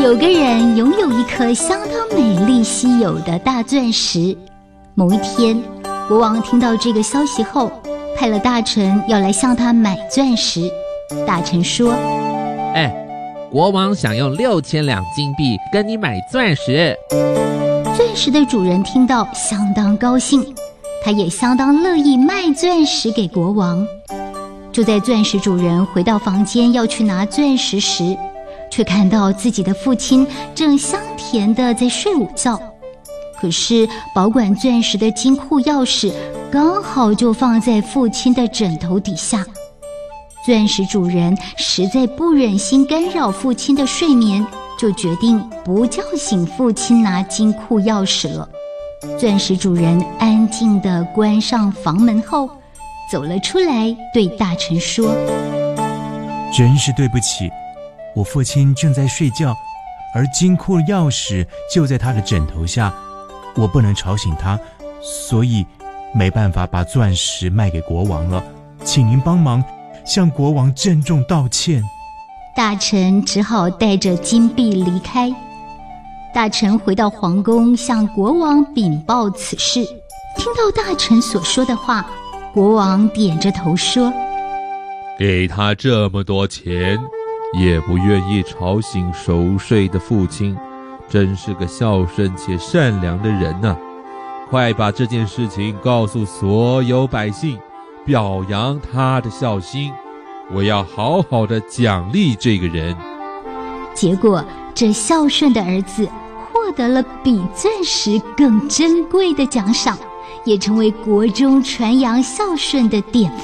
有个人拥有一颗相当美丽稀有的大钻石。某一天，国王听到这个消息后，派了大臣要来向他买钻石。大臣说： 国王想用6000两金币跟你买钻石。 钻石的主人听到相当高兴，他也相当乐意卖钻石给国王。就在钻石主人回到房间要去拿钻石时，却看到自己的父亲正香甜地在睡午觉。可是保管钻石的金库钥匙刚好就放在父亲的枕头底下。钻石主人实在不忍心干扰父亲的睡眠，就决定不叫醒父亲拿金库钥匙了。钻石主人安静地关上房门后，走了出来，对大臣说： 真是对不起，我父亲正在睡觉，而金库钥匙就在他的枕头下，我不能吵醒他，所以没办法把钻石卖给国王了，请您帮忙向国王郑重道歉。 大臣只好带着金币离开。大臣回到皇宫，向国王禀报此事。听到大臣所说的话，国王点着头说： 给他这么多钱，也不愿意吵醒熟睡的父亲，真是个孝顺且善良的人啊！快把这件事情告诉所有百姓，表扬他的孝心，我要好好的奖励这个人。 结果这孝顺的儿子获得了比钻石更珍贵的奖赏，也成为国中传扬孝顺的典